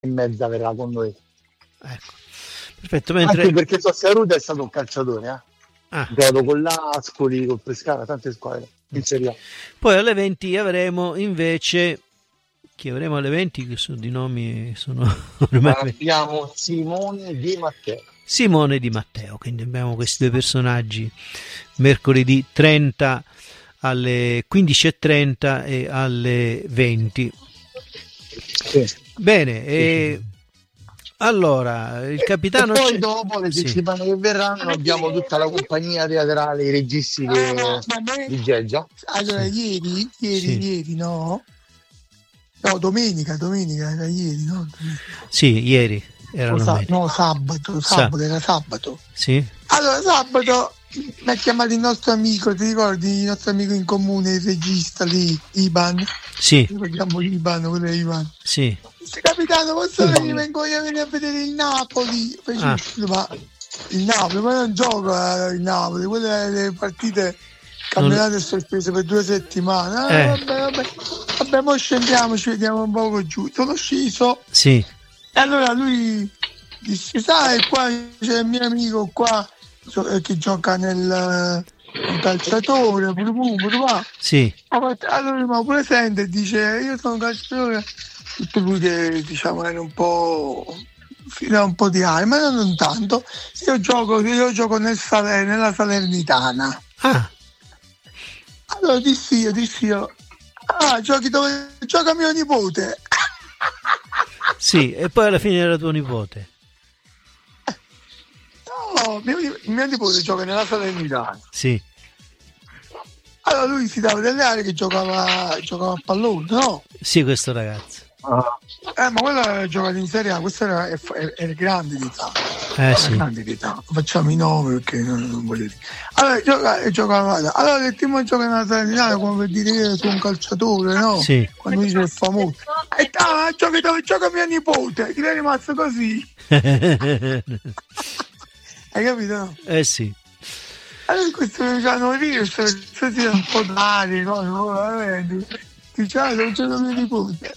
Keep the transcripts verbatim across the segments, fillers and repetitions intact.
e mezza verrà con noi. Ecco. Perfetto, mentre... Anche perché Sassuolo è stato un calciatore, eh? Ah. Giocato con l'Ascoli, col Pescara, tante squadre in Serie A. Poi alle venti avremo invece chi avremo alle venti, che sono di nomi sono abbiamo Simone Di Matteo. Simone Di Matteo, quindi abbiamo questi due personaggi mercoledì trenta alle quindici e trenta e alle venti. Sì. Bene, e allora il capitano e poi c'è... dopo le sì. settimane che verranno abbiamo tutta la compagnia teatrale, i registi che... di Geggia. Allora ieri ieri sì. ieri no no domenica domenica era ieri no domenica. Sì, ieri era no, sa- no sabato sabato Sa- era sabato sì. Allora sabato mi ha chiamato il nostro amico, ti ricordi il nostro amico in comune, il regista lì, Ivan? Sì. Ricordiamo Ivan, quello è Ivan. Sì. Capitano, posso venire, vengo io a venire a vedere il Napoli? Ah. Ma il Napoli, ma non gioca il Napoli, quelle le partite campionato non... sospese per due settimane. Ah, eh. Vabbè, vabbè, vabbè, mo scendiamo, ci vediamo un poco giù. Sono sceso. Sì. E allora lui disse, sai, qua c'è il mio amico qua che gioca nel un calciatore pure pure va. Sì. Allora ma presente dice io sono un calciatore, tutto lui che diciamo era un po' fino a un po' di anni, ma non tanto. Io gioco io gioco nel Saler, nella Salernitana. Ah. Allora dissi io dissi io ah giochi dove gioca mio nipote. Sì, e poi alla fine era tuo nipote. No, mio, mio nipote gioca nella Salernitana. Sì. Allora lui si dava delle aree che giocava, giocava a pallone, no? Sì, questo ragazzo. Ah. Eh, ma quello era giocato in Serie A, questo era, era, era grande di età. Eh sì. Grande di età. Facciamo i nove perché non, non voglio dire. Allora giocava, giocava. Allora il primo gioca nella Salernitana come per dire che io sono un calciatore, no? Sì. Quando dice il famoso. E ah, gioca dove gioca mio nipote, ti è rimasto così. Hai capito? No? Eh sì. Allora questo hanno visto, questo si è un po' d'aria, no? Diciamo, non c'è mio nipote.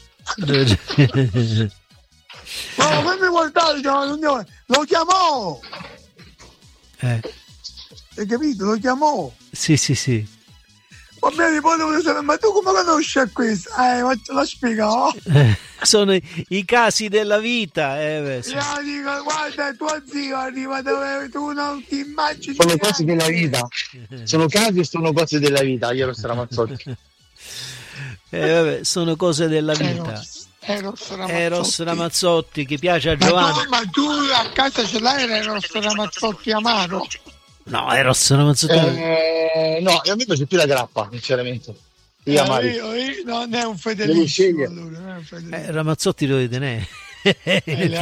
Ma come mi guardate, lo chiamò! Eh. Hai capito? Lo chiamò! Sì, sì, sì. Va bene, poi devo sapere, ma tu come conosci a questo? Eh, ma te lo spiego. Eh, sono i, i casi della vita. Eh, beh, sì. Io dico, guarda, tuo zio arriva dove tu non ti immagini. Sono cose della vita. Sono casi e sono cose della vita, io lo Ramazzotti. Eh, vabbè, sono cose della vita. Eros Ramazzotti. Eros Ramazzotti che piace a Giovanni. Ma tu, ma tu a casa ce l'hai Eros Ramazzotti amaro? No, Eros Ramazzotti. Eh, no, a me piace più la grappa, sinceramente. Io, eh, io, io non è un fedelissimo. Allora, non è un fedelissimo. Eh, Ramazzotti lo vede ne. Eh,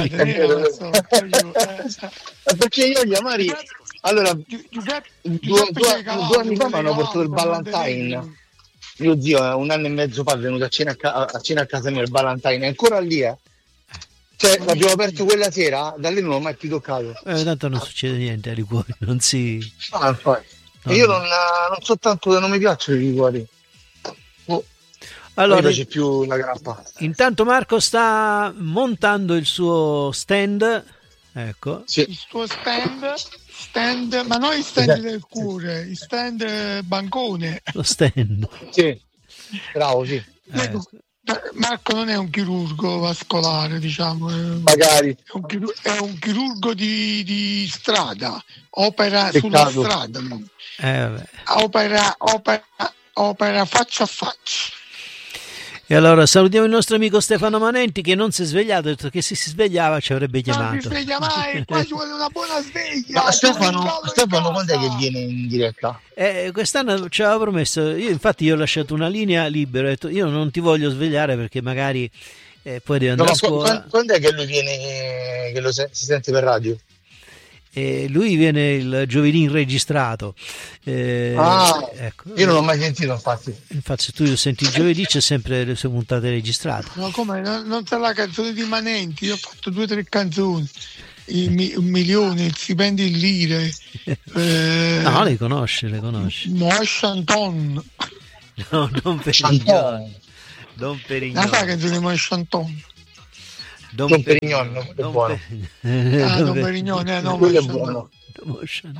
perché io gli amari allora Giuseppe, due, due, due anni fa mi hanno portato il Ballantine. Mio zio un anno e mezzo fa è venuto a cena a, a cena a casa mia, il Ballantine è ancora lì, eh? Cioè l'abbiamo aperto quella sera, da lì non l'ho mai più toccato. Eh, tanto non succede niente ai liquori, non si... Ah, poi. No, io no. non, non so tanto, non mi piacciono i liquori. Oh. Allora, mi piace più la grappa. Intanto Marco sta montando il suo stand. Ecco. Sì. Il suo stand, stand, ma non il stand esatto. del cuore, il stand bancone. Lo stand. Sì. Bravo, sì. Eh. Marco non è un chirurgo vascolare, diciamo. Magari. È un chirurgo, è un chirurgo di, di strada, opera Peccato. sulla strada. Eh, vabbè. Opera, opera, opera faccia a faccia. E allora salutiamo il nostro amico Stefano Manenti che non si è svegliato, ha detto che se si svegliava ci avrebbe chiamato. Non si sveglia mai, qua ci vuole una buona sveglia. Ma Stefano, Stefano quando è che viene in diretta? Eh, quest'anno ci aveva promesso, io infatti io ho lasciato una linea libera, ho detto io non ti voglio svegliare perché magari eh, poi devi andare no, a scuola. Quando, quando è che lui viene, che lo se, si sente per radio? E lui viene il giovedì registrato. Eh, ah, ecco. Io non l'ho mai sentito, infatti. Infatti, se tu lo senti il giovedì, c'è sempre le sue puntate registrate. No, come? Non, non c'è la canzone di Manenti. Io ho fatto due o tre canzoni. Il mi, un milione, il stipendio in lire. eh, no, le conosce, le conosce. Moi Chanton. No, non per Chanton. Non per la sa la canzone di Moi Chanton. Don, Don Perignon, quello è buono. Per... Ah, Don Perignon, eh, no, quello è buono. Don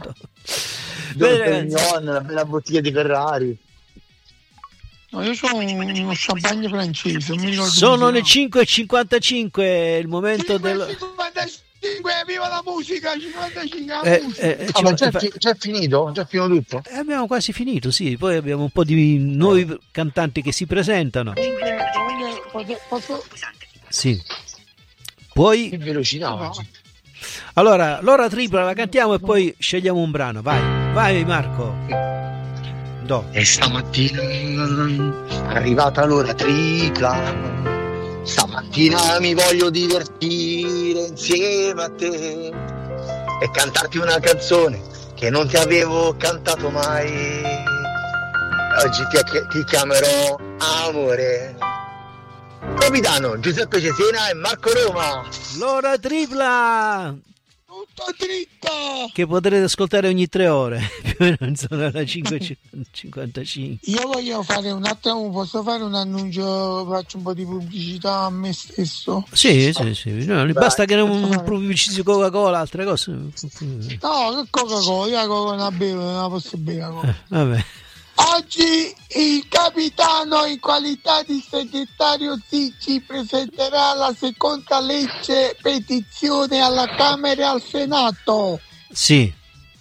Bene, Perignon, la bella bottiglia di Ferrari. No, io sono uno champagne francese. Non mi ricordo. Sono le cinque e cinquantacinque, il momento del... cinquantacinque, viva la musica, cinquantacinque, la eh, musica. eh, Ah, ma già, già è finito? Già è finito tutto? Eh, abbiamo quasi finito, sì. Poi abbiamo un po' di nuovi cantanti che si presentano. Posso... Sì. Poi... Che velocità oggi. Allora, l'ora tripla la cantiamo e poi scegliamo un brano. Vai, vai Marco. Do. E stamattina è arrivata l'ora tripla. Stamattina mi voglio divertire insieme a te e cantarti una canzone che non ti avevo cantato mai. Oggi ti, ti chiamerò amore. Capitano Giuseppe Cesena e Marco Roma. L'ora tripla tutta dritta che potrete ascoltare ogni tre ore. Più o meno sono alle cinque e cinquantacinque. Io voglio fare un attimo, posso fare un annuncio, faccio un po' di pubblicità a me stesso? Sì, sì, sì. No, basta che non pubblicizzi Coca-Cola, altre cose. No, che Coca-Cola, io la Coca non la bevo, non la posso bere. Eh, vabbè. Oggi il capitano in qualità di segretario sì ci presenterà la seconda legge petizione alla Camera e al Senato. Sì.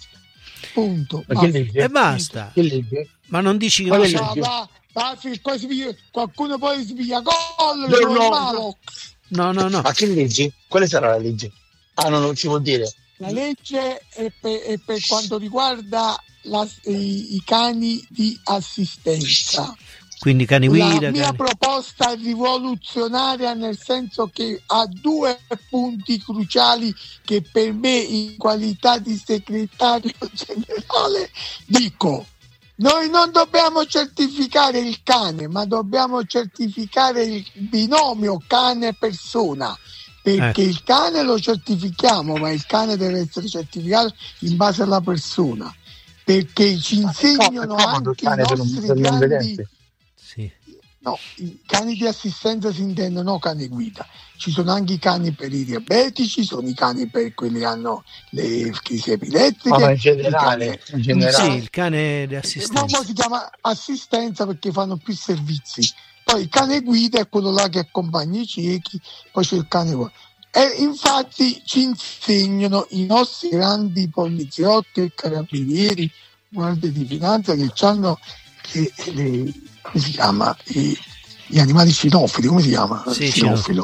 Punto. Ma che legge? E basta. Che legge? Ma non dici che Quale non legge? Va, va, va, qualcuno poi svia gol, No, no. malo. No, no, no. Ma che legge? Quale sarà la legge? Ah, no, non ci vuol dire. La legge è per, è per quanto riguarda la, i, i cani di assistenza. Quindi cani guida. La mia cani... proposta è rivoluzionaria, nel senso che ha due punti cruciali che per me in qualità di segretario generale dico: noi non dobbiamo certificare il cane, ma dobbiamo certificare il binomio cane-persona. Perché eh. il cane lo certifichiamo, ma il cane deve essere certificato in base alla persona, perché ci insegnano no, anche i nostri grandi... Sì. No, i cani di assistenza si intendono, no cani guida. Ci sono anche i cani per i diabetici, sono i cani per quelli che hanno le crisi epilettiche. Ma in generale, in generale. Sì, il cane di assistenza. No, si chiama assistenza perché fanno più servizi. Poi il cane guida è quello là che accompagna i ciechi, poi c'è il cane guida. E infatti ci insegnano i nostri grandi poliziotti e carabinieri, guardie di finanza che hanno le, le, come si chiama? I, gli animali cinofili, come si chiama? Sì, cinofilo.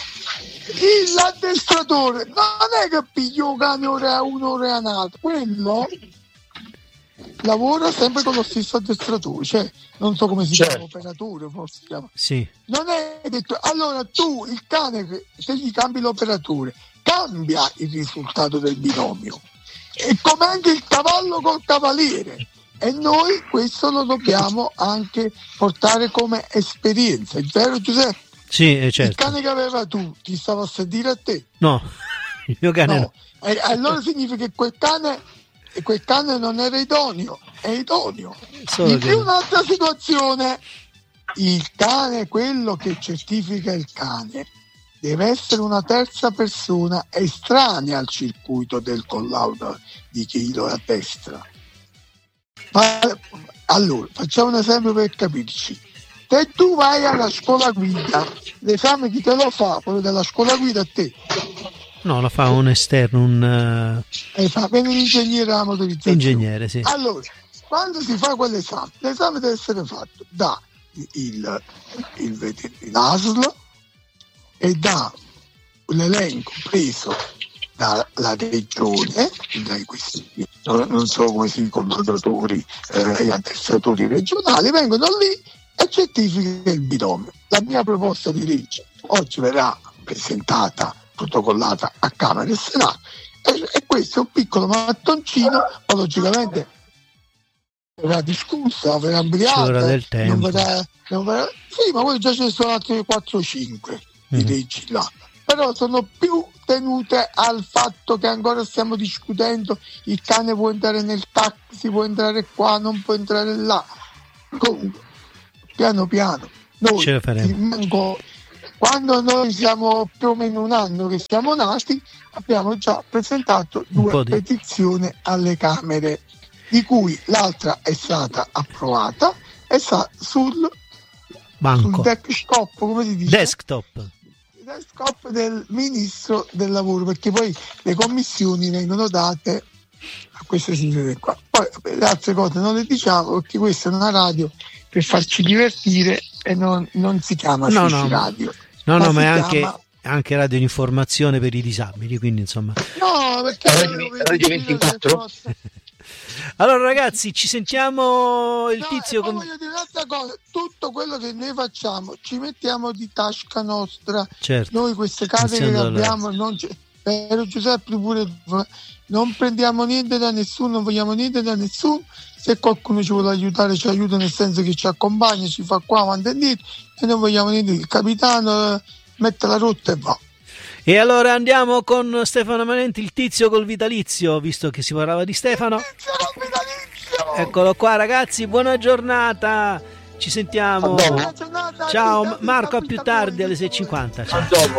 L'addestratore non è che piglia un cane ora a uno ora a un altro, quello lavora sempre con lo stesso addestratore, cioè non so come si certo. chiama, operatore forse si chiama. Sì. Non è detto, allora tu il cane, se gli cambi l'operatore, cambia il risultato del binomio. E come anche il cavallo col cavaliere. E noi questo lo dobbiamo anche portare come esperienza, è vero Giuseppe? Sì, è certo. Il cane che aveva tu ti stava a sentire a te? No, il mio cane no. no. E allora significa che quel cane, quel cane non era idoneo, è idoneo. Solo in che... più un'altra situazione, il cane, quello che certifica il cane, deve essere una terza persona estranea al circuito del collaudo di chi lo addestra. Ma, allora, facciamo un esempio per capirci. Se tu vai alla scuola guida, l'esame chi te lo fa? Quello della scuola guida a te? No, lo fa un esterno, un... E fa bene un ingegnere della motorizzazione. Ingegnere, sì. Allora, quando si fa quell'esame, l'esame deve essere fatto da il, il veterinario A S L e da un elenco preso dalla regione, dai questi, non so come si dicono, controllatori eh, e addestratori regionali, vengono lì e certifica il binomio. La mia proposta di legge oggi verrà presentata, protocollata a Camera e Senato e, e questo è un piccolo mattoncino, ma logicamente verrà discussa, verrà ampliata, del tempo. Non verrà, non verrà, sì, ma poi già ce ne sono altri quattro o cinque di leggi là, però sono più tenute al fatto che ancora stiamo discutendo, il cane può entrare nel taxi, può entrare qua, non può entrare là. Comunque, piano piano, noi manco, quando noi siamo più o meno un anno che siamo nati, abbiamo già presentato due di... petizioni alle Camere, di cui l'altra è stata approvata e sta sul, banco. sul desktop, come si dice? Desktop. desktop del Ministro del Lavoro, perché poi le commissioni vengono date a queste signore qua. Poi le altre cose non le diciamo perché questa è una radio per farci divertire e non, non si chiama no, no. radio. No, ma no, ma è chiama... anche, anche radio di informazione per i disabili, quindi insomma. No, perché radio ventiquattro. Allora ragazzi, ci sentiamo il no, tizio con... voglio dire un'altra cosa, tutto quello che noi facciamo ci mettiamo di tasca nostra, certo. Noi queste case che abbiamo non c'è, però Giuseppe pure non prendiamo niente da nessuno, non vogliamo niente da nessuno. Se qualcuno ci vuole aiutare ci aiuta, nel senso che ci accompagna, ci fa qua avanti e indietro, e non vogliamo niente. Il capitano mette la rotta e va. E allora andiamo con Stefano Manenti, il tizio col vitalizio, visto che si parlava di Stefano. Il tizio col vitalizio! Eccolo qua ragazzi, buona giornata, ci sentiamo. Buona giornata, ciao Marco, a più tardi alle sei e cinquanta. Ciao.